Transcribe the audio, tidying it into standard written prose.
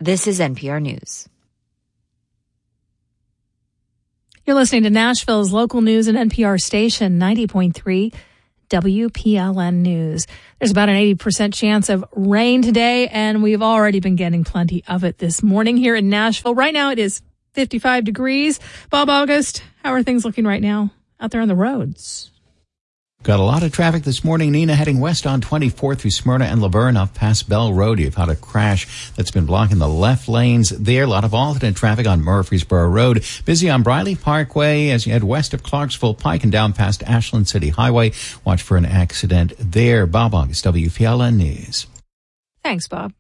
This is NPR News. You're listening to Nashville's local news and NPR station, 90.3 WPLN News. There's about an 80% chance of rain today, and we've already been getting plenty of it this morning here in Nashville. Right now it is 55 degrees. Bob August, how are things looking right now out there on the roads? Got a lot of traffic this morning, Nina, heading west on 24 through Smyrna and Laverne off past Bell Road. You've had a crash that's been blocking the left lanes there. A lot of alternate traffic on Murfreesboro Road. Busy on Briley Parkway as you head west of Clarksville Pike and down past Ashland City Highway. Watch for an accident there. Bob August, WPLN News. Thanks, Bob.